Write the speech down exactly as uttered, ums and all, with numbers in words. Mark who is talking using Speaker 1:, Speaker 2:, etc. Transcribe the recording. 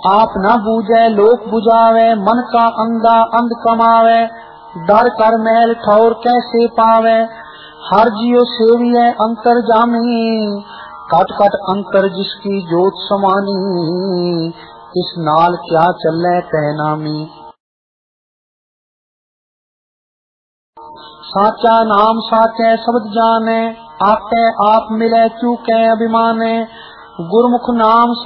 Speaker 1: आप न बूझे लोक बुझावे, मन का अंधा अंध कमावे, डर कर महल ठौर कैसे पावे, हर जियो सेवी है अंतर जामी, कट कट अंतर जिसकी जोत समानी, इस नाल क्या चले कहनामी। साचा नाम साचे शब्द जाने, आपे आप मिले चूके अभिमाने, गुरमुख नाम